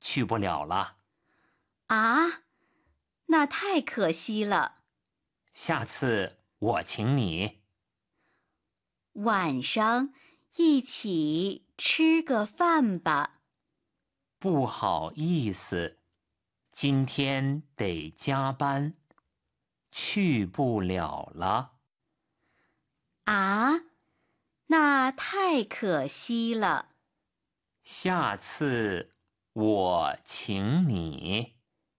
去不了了。 啊，那太可惜了。 下次我请你。 晚上一起吃个饭吧。 不好意思，今天得加班，去不了了。 啊，那太可惜了。 下次我请你。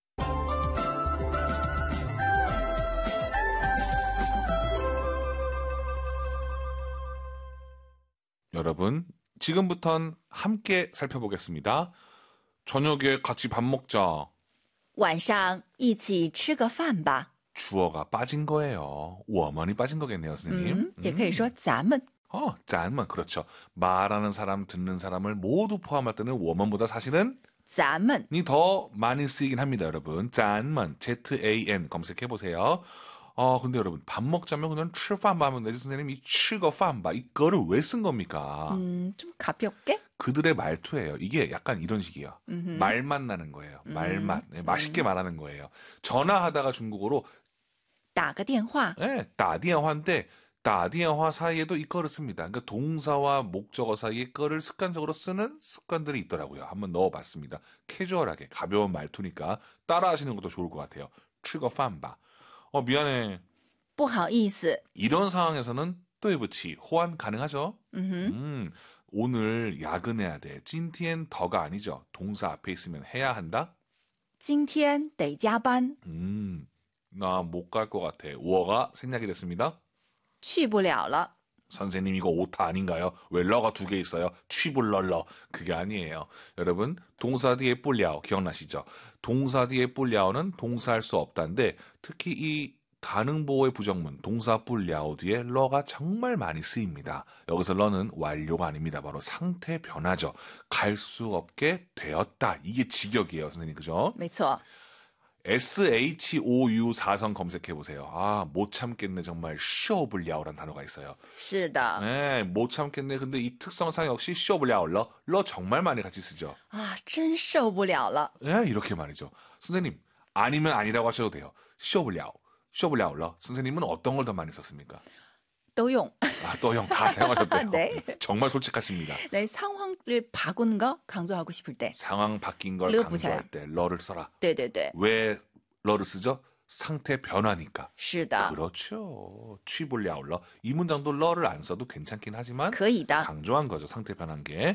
여러분, 지금부턴 함께 살펴보겠습니다. 저녁에 같이 밥 먹자. 晚上一起吃个饭吧。 주어가 빠진 거예요. 워먼이 빠진 거겠네요, 선생님. 也可以说咱们。 짠만 그렇죠. 말하는 사람, 듣는 사람을 모두 포함할 때는 워먼보다 사실은 咱们 이 더 많이 쓰이긴 합니다, 여러분. 짠만, ZAN 검색해보세요. 근데 여러분, 밥 먹자면 그냥 吃饭吧 하면 되지, 선생님. 이 吃个饭吧, 이거를 왜 쓴 겁니까? 좀 가볍게? 그들의 말투예요. 이게 약간 이런 식이에요. 말맛 나는 거예요. 말맛. 네, 맛있게 말하는 거예요. 전화하다가 중국어로 打个电话 네, 따디아화인데 따디아화 사이에도 이거를 씁니다. 그러니까 동사와 목적어 사이에 거를 습관적으로 쓰는 습관들이 있더라고요. 한번 넣어봤습니다. 캐주얼하게 가벼운 말투니까 따라하시는 것도 좋을 것 같아요. 吃个饭吧. 미안해. 不好意思 이런 상황에서는 对不起 호환 가능하죠? 오늘 야근해야 돼. 今天 더가 아니죠. 동사 앞에 있으면 해야 한다? 今天得加班 나 못 갈 것 같아. 워가 생략이 됐습니다. 去不了了 선생님 이거 오타 아닌가요? 왜 러가 두 개 있어요? 취불러러. 그게 아니에요. 여러분 동사 뒤에 뿔려오 기억나시죠? 동사 뒤에 뿔려오는 동사할 수 없다인데 특히 이 가능보호의 부정문 동사 뿔려오 뒤에 러가 정말 많이 쓰입니다. 여기서 러는 완료가 아닙니다. 바로 상태 변화죠. 갈 수 없게 되었다. 이게 직역이에요. 선생님 그죠? 没错 SHOU 4성 검색해보세요. 못 참겠네 정말 쇼불야오라는 단어가 있어요. 是的 네, 못 참겠네. 근데 이 특성상 역시 쇼불야오 러 정말 많이 같이 쓰죠. 啊，真受不了了 네, 이렇게 말이죠. 선생님 아니면 아니라고 하셔도 돼요. 쇼불야오 러 선생님은 어떤 걸 더 많이 썼습니까? 都用 또 형 다 사용하셨대요. 네. 정말 솔직하십니다. 네, 상황을 바꾼 거 강조하고 싶을 때 상황 바뀐 걸 러 강조할 때 러를 써라. 对对对 왜 러를 쓰죠? 상태 변화니까. 是的 그렇죠. 취불야올러. 이 문장도 러를 안 써도 괜찮긴 하지만 可以的 강조한 거죠. 상태 변한 게.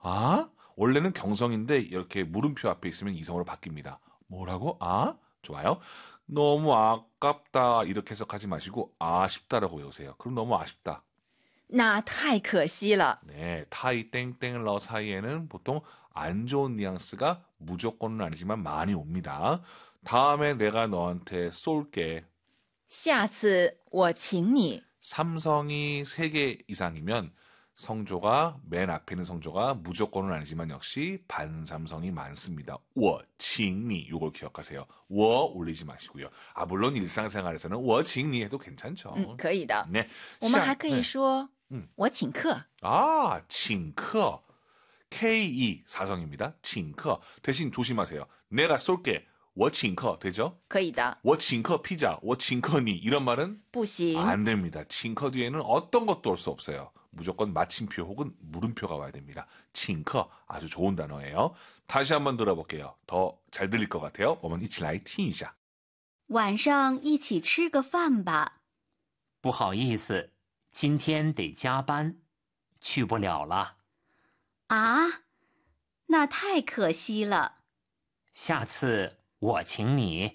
원래는 경성인데 이렇게 물음표 앞에 있으면 이성으로 바뀝니다. 뭐라고? 좋아요. 너무 아깝다 이렇게 해석하지 마시고 아쉽다라고 외우세요. 그럼 너무 아쉽다. 那太可惜了 네, 타이 땡땡 러 사이에는 보통 안 좋은 뉘앙스가 무조건은 아니지만 많이 옵니다. 다음에 내가 너한테 쏠게. 下次我请你 삼성이 3개 이상이면 성조가 맨 앞에 있는 성조가 무조건은 아니지만 역시 반삼성이 많습니다. 我请你 이걸 기억하세요. 我 올리지 마시고요. 물론 일상생활에서는 我请你 해도 괜찮죠. 可以的 네. 我们还可以说我请客请客. K2 사성입니다. 请客. 대신 조심하세요. 내가 쏠게. 我请客 되죠? 可以的我请客 피자, 我请客你 이런 말은 不行 안 됩니다. 请客 뒤에는 어떤 것도 올 수 없어요. 무조건 마침표 혹은 물음표가 와야 됩니다. 请客 아주 좋은 단어예요. 다시 한번 들어볼게요. 더 잘 들릴 것 같아요. 我们一起来听一下. 晚上一起吃个饭吧。 不好意思，今天得加班，去不了了。 啊，那太可惜了。 下次我请你。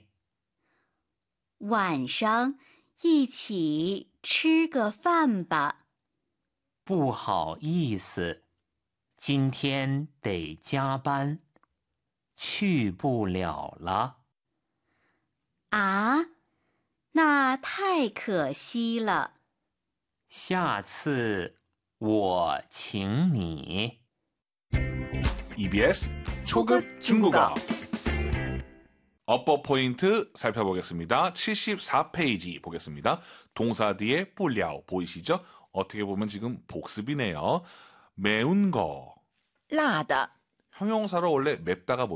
晚上一起吃个饭吧。 不好意思，今天得加班，去不了了。 啊，那太可惜了。 下次我请你。 EBS 초급 중국어. 어법 포인트 살펴보겠습니다. 74페이지 보겠습니다. 동사 뒤에 뿔려 보이시죠? 어떻게 보면 지금 복습이네요. 매운 거. 辣的 형용사로 원래 맵다가